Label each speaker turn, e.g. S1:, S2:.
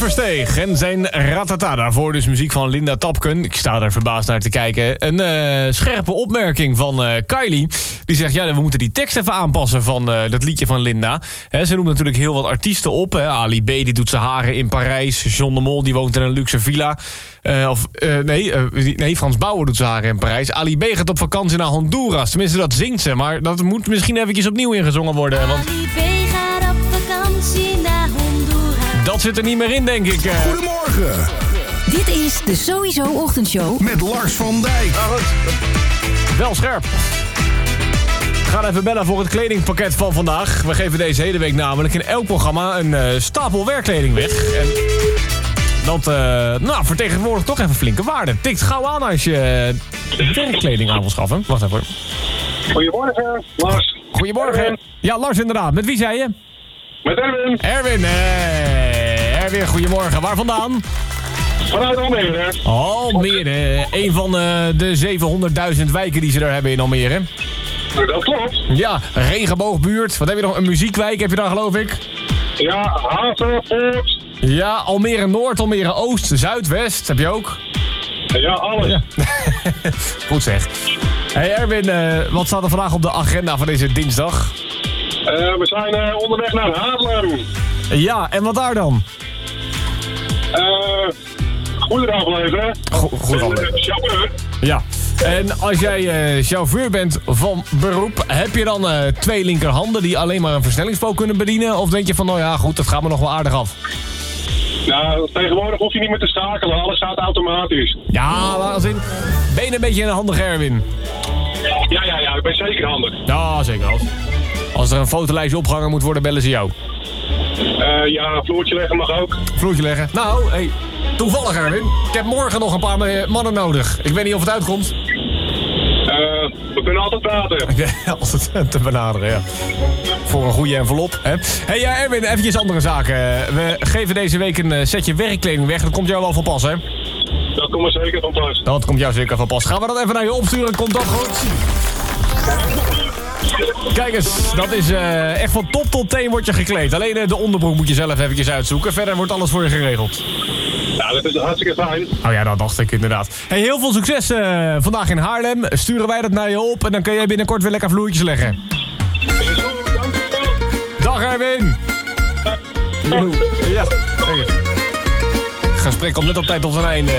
S1: Versteeg en zijn Ratata. Daarvoor dus muziek van Linda Tapken. Ik sta er verbaasd naar te kijken. Een scherpe opmerking van Kylie. Die zegt, ja, we moeten die tekst even aanpassen van dat liedje van Linda. Ze noemt natuurlijk heel wat artiesten op. Ali B, die doet zijn haren in Parijs. John de Mol, die woont in een luxe villa. Frans Bauer doet zijn haren in Parijs. Ali B gaat op vakantie naar Honduras. Tenminste, dat zingt ze. Maar dat moet misschien eventjes opnieuw ingezongen worden. Want
S2: Ali B gaat op vakantie naar Honduras.
S1: dat zit er niet meer in, denk ik.
S3: Goedemorgen.
S4: Dit is de Sowieso Ochtendshow.
S3: Met Lars van Dijk.
S1: Wel scherp. We gaan even bellen voor het kledingpakket van vandaag. We geven deze hele week namelijk in elk programma een stapel werkkleding weg. En dat vertegenwoordigt toch even flinke waarde. Tikt gauw aan als je werkkleding aan wil schaffen. Wacht even.
S5: Goedemorgen, Lars.
S1: Goedemorgen.
S5: Erwin.
S1: Ja, Lars inderdaad. Met wie zei je?
S5: Met Erwin.
S1: Erwin. Erwin, goedemorgen. Waar vandaan?
S5: Vanuit Almere.
S1: Almere. Een van de 700.000 wijken die ze daar hebben in Almere.
S5: Dat klopt.
S1: Ja, regenboogbuurt. Wat heb je nog? Een muziekwijk heb je daar, geloof ik?
S5: Ja, Haven, Poort.
S1: Ja, Almere Noord, Almere Oost, Zuid, West. Heb je ook?
S5: Ja, alles.
S1: Ja. Goed zeg. Hey Erwin, wat staat er vandaag op de agenda van deze dinsdag?
S5: We zijn onderweg naar Haarlem.
S1: Ja, en wat daar dan?
S5: Goederen afleveren.
S1: Goed afleveren.
S5: Chauffeur.
S1: Ja. En als jij chauffeur bent van beroep, heb je dan 2 linkerhanden die alleen maar een versnellingspook kunnen bedienen? Of denk je van, nou ja, goed, dat gaat me nog wel aardig af?
S5: Nou, tegenwoordig hoef je niet meer te schakelen. Alles gaat automatisch.
S1: Ja, waanzin. Ben je een beetje een handige Erwin?
S5: Ja, ik ben zeker handig.
S1: Ja, zeker wel. Als er een fotolijstje opgehangen moet worden, bellen ze jou.
S5: Ja, vloertje leggen mag ook.
S1: Vloertje leggen. Nou, hey, toevallig Erwin. Ik heb morgen nog een paar mannen nodig. Ik weet niet of het uitkomt.
S5: We kunnen altijd praten.
S1: Altijd te benaderen, ja. Voor een goede envelop, hè. Hey, Erwin, eventjes andere zaken. We geven deze week een setje werkkleding weg. Dat komt jou wel van pas, hè?
S5: Dat komt me zeker van pas.
S1: Dat komt jou zeker van pas. Gaan we dat even naar je opsturen? Komt dat goed? Kijk eens, dat is echt van top tot teen wordt je gekleed. Alleen de onderbroek moet je zelf eventjes uitzoeken. Verder wordt alles voor je geregeld.
S5: Nou, dat is hartstikke fijn.
S1: Oh ja, dat dacht ik inderdaad. Hey, heel veel succes vandaag in Haarlem. Sturen wij dat naar je op en dan kun jij binnenkort weer lekker vloertjes leggen. Dag Erwin! Ja, kijk eens. Het gesprek komt net op tijd tot zijn einde.